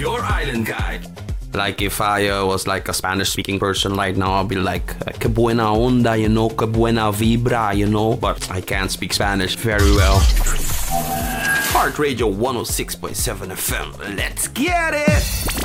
your island guide. Like if I was like a Spanish speaking person right now, I'll be like, que buena onda, you know, que buena vibra, you know, but I can't speak Spanish very well. Heart Radio 106.7 FM, let's get it!